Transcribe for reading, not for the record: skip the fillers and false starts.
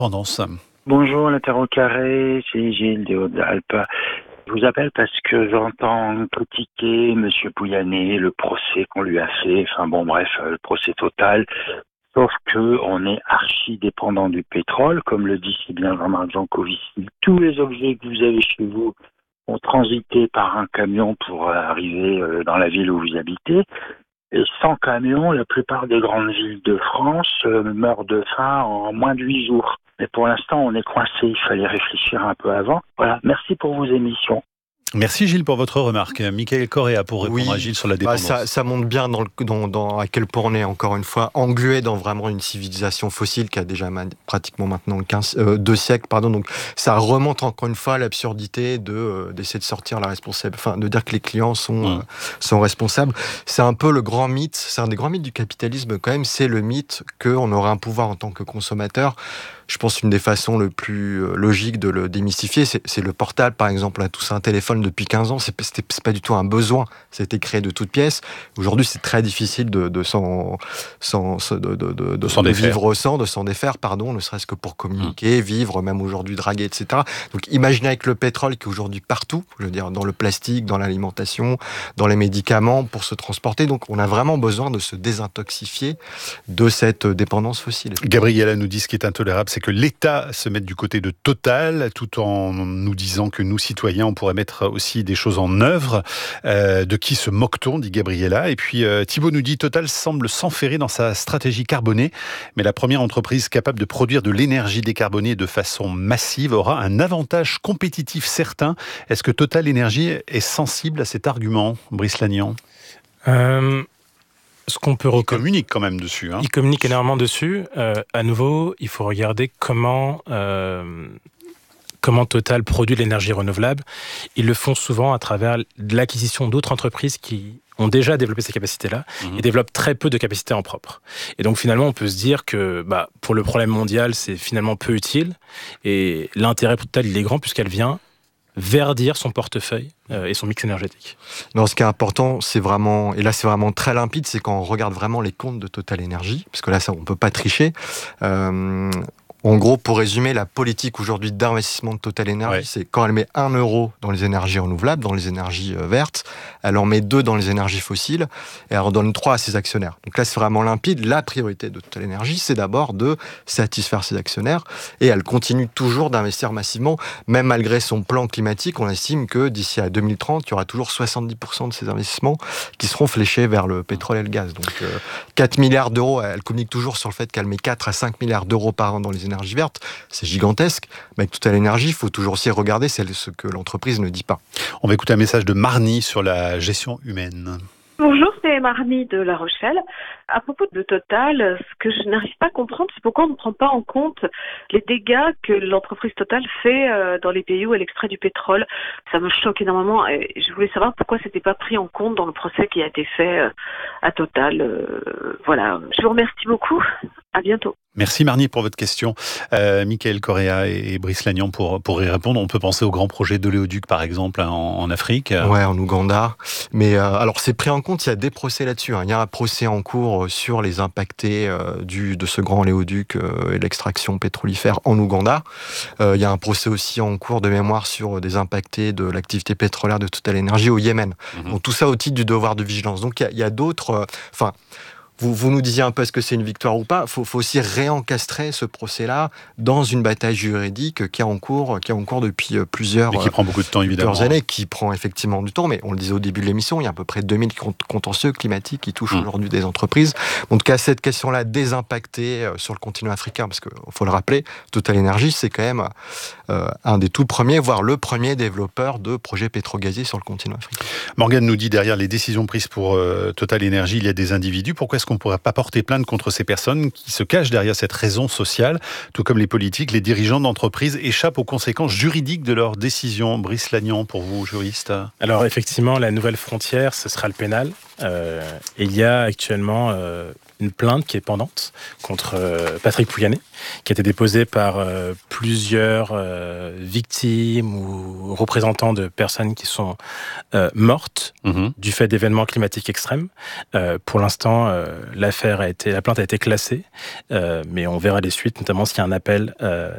Pendance. Bonjour, la Terre au carré, c'est Gilles des Hautes-Alpes. Je vous appelle parce que j'entends critiquer M. Pouyanné, le procès qu'on lui a fait, le procès Total. Sauf que on est archi dépendant du pétrole, comme le dit si bien Jean-Marc Jancovici. Tous les objets que vous avez chez vous ont transité par un camion pour arriver dans la ville où vous habitez. Et sans camion, la plupart des grandes villes de France meurent de faim en moins de 8 jours. Mais pour l'instant, on est coincé. Il fallait réfléchir un peu avant. Voilà. Merci pour vos émissions. Merci Gilles pour votre remarque. Michael Correa pour répondre à Gilles sur la dépendance. Ça montre bien dans à quel point on est, encore une fois, englué dans vraiment une civilisation fossile qui a déjà pratiquement maintenant 2 siècles. Donc ça remonte encore une fois à l'absurdité d'essayer de sortir de dire que les clients sont responsables. C'est un peu le grand mythe, c'est un des grands mythes du capitalisme quand même, c'est le mythe qu'on aura un pouvoir en tant que consommateur. Je pense qu'une des façons le plus logiques de le démystifier, c'est le portable, par exemple. On a tous un téléphone depuis 15 ans, c'est pas du tout un besoin, c'était créé de toutes pièces. Aujourd'hui, c'est très difficile de s'en défaire, ne serait-ce que pour communiquer, vivre, même aujourd'hui draguer, etc. Donc imaginez avec le pétrole qui est aujourd'hui partout, je veux dire dans le plastique, dans l'alimentation, dans les médicaments, pour se transporter. Donc on a vraiment besoin de se désintoxifier de cette dépendance fossile. Gabriella nous dit ce qui est intolérable, c'est que l'État se mette du côté de Total, tout en nous disant que nous, citoyens, on pourrait mettre aussi des choses en œuvre. De qui se moque-t-on, dit Gabriella. Et puis Thibault nous dit, Total semble s'enferrer dans sa stratégie carbonée, mais la première entreprise capable de produire de l'énergie décarbonée de façon massive aura un avantage compétitif certain. Est-ce que Total Énergie est sensible à cet argument, Brice Lagnan ? Ce qu'on peut Il communique quand même dessus. Il communique énormément dessus. À nouveau, il faut regarder comment Total produit de l'énergie renouvelable. Ils le font souvent à travers l'acquisition d'autres entreprises qui ont déjà développé ces capacités-là et développent très peu de capacités en propre. Et donc finalement, on peut se dire que pour le problème mondial, c'est finalement peu utile. Et l'intérêt pour Total, il est grand puisqu'elle vient verdir son portefeuille et son mix énergétique. Non, ce qui est important, c'est vraiment très limpide, c'est quand on regarde vraiment les comptes de Total Énergie, parce que là, ça, on peut pas tricher. En gros, pour résumer, la politique aujourd'hui d'investissement de Total Énergie, c'est quand elle met 1 euro dans les énergies renouvelables, dans les énergies vertes, elle en met 2 dans les énergies fossiles, et elle en donne 3 à ses actionnaires. Donc là, c'est vraiment limpide. La priorité de Total Énergie, c'est d'abord de satisfaire ses actionnaires, et elle continue toujours d'investir massivement, même malgré son plan climatique. On estime que d'ici à 2030, il y aura toujours 70% de ces investissements qui seront fléchés vers le pétrole et le gaz. Donc 4 milliards d'euros, elle communique toujours sur le fait qu'elle met 4 à 5 milliards d'euros par an dans les énergie verte, c'est gigantesque, mais avec Total Énergie, il faut toujours aussi regarder ce que l'entreprise ne dit pas. On va écouter un message de Marnie sur la gestion humaine. Bonjour, c'est Marnie de La Rochelle. À propos de Total, ce que je n'arrive pas à comprendre, c'est pourquoi on ne prend pas en compte les dégâts que l'entreprise Total fait dans les pays où elle extrait du pétrole. Ça me choque énormément et je voulais savoir pourquoi c'était pas pris en compte dans le procès qui a été fait à Total. Voilà. Je vous remercie beaucoup. À bientôt. Merci Marnie pour votre question. Michael Correa et Brice Lagnan pour y répondre. On peut penser au grand projet d'oléoduc par exemple en Afrique. Ouais, en Ouganda. Mais alors c'est pris en compte, il y a des procès là-dessus. Il y a un procès en cours sur les impactés de ce grand oléoduc et l'extraction pétrolifère en Ouganda. Il y a un procès aussi en cours de mémoire sur des impactés de l'activité pétrolière de Total Énergie au Yémen. Donc tout ça au titre du devoir de vigilance. Donc il y a d'autres... Vous nous disiez un peu est-ce que c'est une victoire ou pas. Faut aussi réencastrer ce procès-là dans une bataille juridique qui est en cours depuis plusieurs années. Et qui prend beaucoup de temps, évidemment. Qui prend effectivement du temps, mais on le disait au début de l'émission, il y a à peu près 2000 contentieux climatiques qui touchent aujourd'hui des entreprises. Donc à cette question-là, désimpacter sur le continent africain, parce qu'il faut le rappeler, Total Énergie, c'est quand même un des tout premiers, voire le premier développeur de projets pétrogaziers sur le continent africain. Morgane nous dit, derrière les décisions prises pour Total Énergie, il y a des individus. Pourquoi est-ce qu'on ne pourrait pas porter plainte contre ces personnes qui se cachent derrière cette raison sociale? Tout comme les politiques, les dirigeants d'entreprises échappent aux conséquences juridiques de leurs décisions. Brice Lagnan, pour vous, juriste. Alors effectivement, la nouvelle frontière, ce sera le pénal. Il y a actuellement une plainte qui est pendante contre Patrick Pouyanné, qui a été déposée par plusieurs victimes ou représentants de personnes qui sont mortes du fait d'événements climatiques extrêmes. Pour l'instant, la plainte a été classée, mais on verra les suites, notamment s'il y a un appel